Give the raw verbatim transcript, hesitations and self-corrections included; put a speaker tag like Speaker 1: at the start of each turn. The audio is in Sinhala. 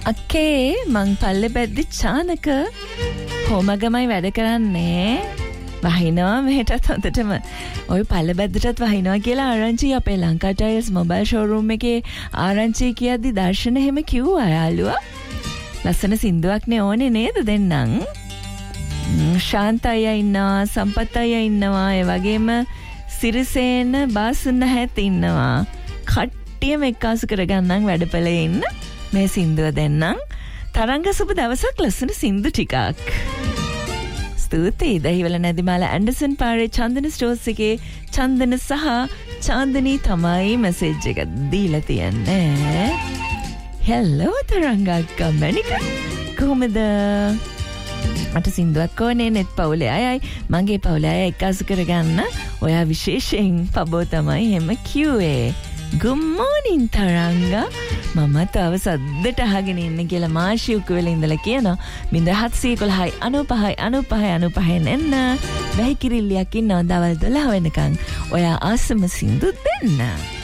Speaker 1: අක්කේ මං පල්ලෙ බැද්දි චානක හෝමගමයි වැඩ කරන්නේ වහිනවා මෙහෙටත් හොඳටම ඔය පල්ලෙ බැද්දටත් වහිනවා කියලා ආරංචි අපේ ලංකා ටයිල්ස් මොබයිල් ෂෝරූම් එකේ ආරංචි කියද්දි දර්ශන එහෙම කිව්වා යාළුවා ලස්සන සින්දුවක්නේ ඕනේ නේද දෙන්නම් ශාන්ත අයියා ඉන්නවා සම්පත් අයියා ඉන්නවා ඒ වගේම සිරිසේන බාසුන්න හැත් ඉන්නවා කට්ටියම එක්කාසු කරගන්නම් වැඩපලේ ඉන්න මේ සින්දුව දෙන්නම් තරංග සුබ දවසක් ලස්සන සින්දු ටිකක් ස්තුතියි දහිවල නැදිමාල ඇන්ඩර්සන් පාරේ චන්දන ස්ටෝර්ස් එකේ චන්දන සහ චාන්දනී තමයි මෙසේජ් එක දීලා තියන්නේ හෙලෝ තරංගක් මැනික කොහොමද මට සින්දුවක් ඕනේ නෙත් පවුලේ අයයි මගේ පවුලේ අය එක්කාසු කරගන්න ඔයා විශේෂයෙන් පබෝ තමයි එහෙම කිව්වේ good morning තරංගා මම තව සද්දට අහගෙන ඉන්න කියලා මාෂි උකුවෙල ඉඳලා කියනවා බින්ද හත්සිය එකොළහයි අනූපහයි අනූපහයි අනූපහයි නෙන්න වැහි කිරිල්ලියක් ඉන්නවා දවල් දොළහ වෙනකන් ඔයා ආසම සින්දු දෙන්න